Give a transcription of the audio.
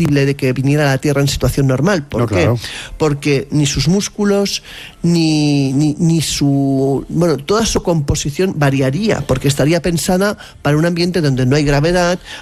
factible de que viniera a la Tierra en situación normal. ¿Por qué? Claro. Porque ni sus músculos, ni su... Bueno, toda su composición variaría, porque estaría pensada para un ambiente donde no hay gravedad,